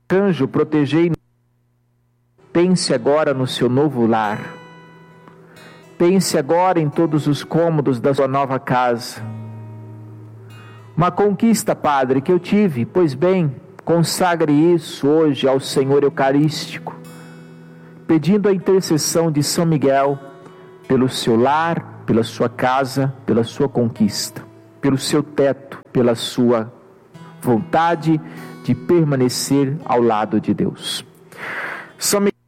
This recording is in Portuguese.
Arcanjo, protegei. Pense agora no seu novo lar. Pense agora em todos os cômodos da sua nova casa. Uma conquista, Padre, que eu tive. Pois bem, consagre isso hoje ao Senhor Eucarístico, pedindo a intercessão de São Miguel pelo seu lar, pela sua casa, pela sua conquista, pelo seu teto, pela sua vontade de permanecer ao lado de Deus. São Miguel